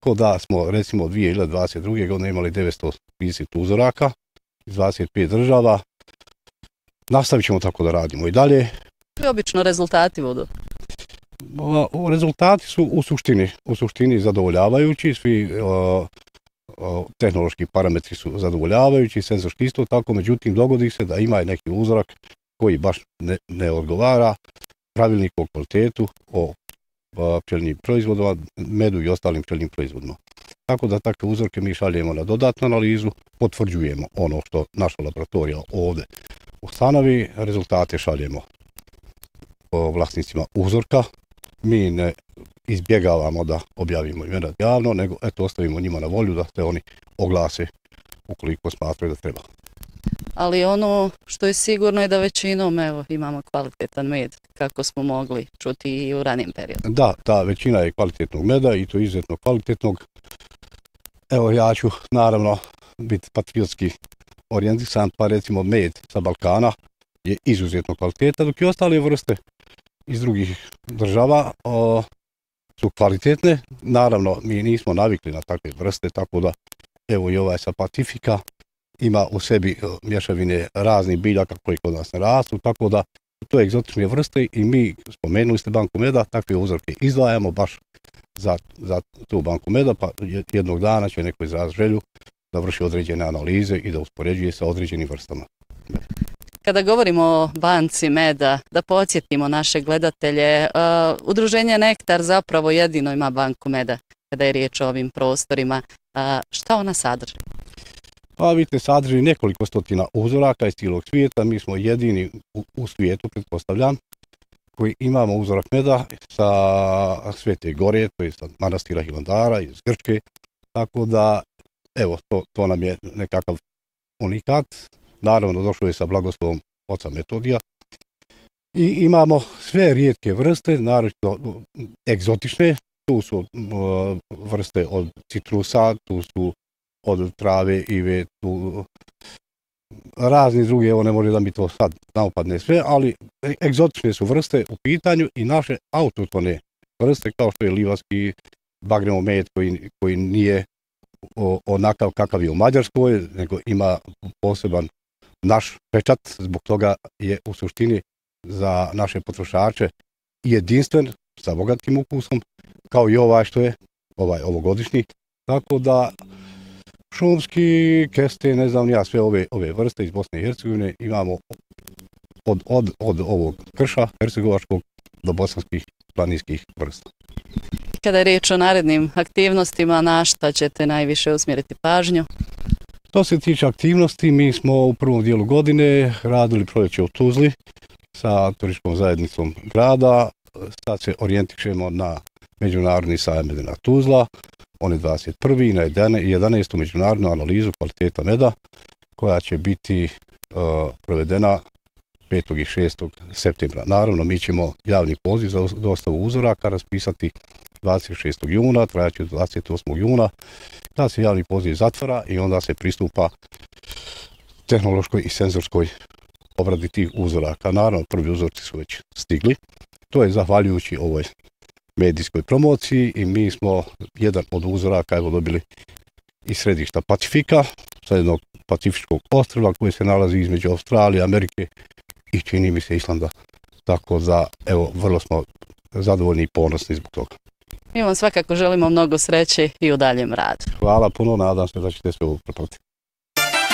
tako da smo recimo 2022. godine imali 930 uzoraka iz 25 država. Nastavit ćemo tako da radimo i dalje. Koji obično rezultati budu? Rezultati su u suštini zadovoljavajući, svi tehnološki parametri su zadovoljavajući, senzorski isto tako, međutim dogodi se da ima neki uzorak koji baš ne odgovara pravilniku o kvalitetu, o pčelinjim proizvodima, medu i ostalim pčelinjim proizvodima. Tako da takve uzorke mi šaljemo na dodatnu analizu, potvrđujemo ono što naša laboratorija ovdje ustanovi, rezultate šaljemo vlasnicima uzorka. Mi ne izbjegavamo da objavimo imena javno, nego ostavimo njima na volju da se oni oglase ukoliko smatraju da treba. Ali ono što je sigurno je da većinom imamo kvalitetan med, kako smo mogli čuti i u ranim periodima. Da, ta većina je kvalitetnog meda i to izuzetno kvalitetnog. Evo ja ću naravno biti patriotski orijentisan, pa recimo med sa Balkana je izuzetno kvalitetan, dok i ostale vrste iz drugih država su kvalitetne. Naravno, mi nismo navikli na takve vrste, tako da evo i ovaj sa Pacifika ima u sebi mješavine raznih biljaka koji kod nas ne rastu, tako da to je egzotične vrste i mi, spomenuli ste banku meda, takve uzorke izdvajamo baš za tu banku meda, pa jednog dana će neko izraziti želju da vrši određene analize i da uspoređuje sa određenim vrstama. Kada govorimo o banci meda, da podsjetimo naše gledatelje, udruženje Nektar zapravo jedino ima banku meda kada je riječ o ovim prostorima. Šta ona sadrži? Pa vidite, sadrži nekoliko stotina uzoraka iz cijelog svijeta. Mi smo jedini u svijetu, pretpostavljam, koji imamo uzorak meda sa Svete Gore, to je sa manastira Hilandara iz Grčke. Tako da, evo, to nam je nekakav unikat. Naravno, došlo je sa blagoslovom oca Metodija. I imamo sve rijetke vrste, naročito egzotične. Tu su vrste od citrusa, tu su od trave, ive, tu razni drugi, evo ne može da mi to sad naopadne sve, ali egzotične su vrste u pitanju i naše autohtone vrste, kao što je livarski bagremo med koji nije onakav kakav je u Mađarskoj, nego ima poseban naš pečat, zbog toga je u suštini za naše potrošače jedinstven, sa bogatim ukusom, kao i ovaj što je ovogodišnji. Tako da šumski, keste, ne znam ja, sve ove vrste iz Bosne i Hercegovine imamo od ovog krša hercegovačkog do bosanskih planinskih vrsta. Kada je riječ o narednim aktivnostima, na šta ćete najviše usmjeriti pažnju? Što se tiče aktivnosti, mi smo u prvom dijelu godine radili proljeće u Tuzli sa turističkom zajednicom grada. Sad se orijentišemo na međunarodni sajam medena Tuzla. On je 21. i na 11. međunarodnu analizu kvaliteta meda koja će biti provedena 5. i 6. septembra. Naravno, mi ćemo javni poziv za dostavu uzoraka raspisati 26. juna, trajaće do 28. juna, kada se javni poziv zatvara i onda se pristupa tehnološkoj i senzorskoj obradi tih uzoraka. Naravno, prvi uzorci su već stigli. To je zahvaljujući ovoj medijskoj promociji i mi smo jedan od uzoraka dobili iz središta Pacifika, sa jednog pacifičkog ostrva koji se nalazi između Australije, Amerike i čini mi se Islanda. Tako da, evo, vrlo smo zadovoljni i ponosni zbog toga. Mi vam svakako želimo mnogo sreće i u daljem radu. Hvala puno, nadam se da ćete sve uprepratiti.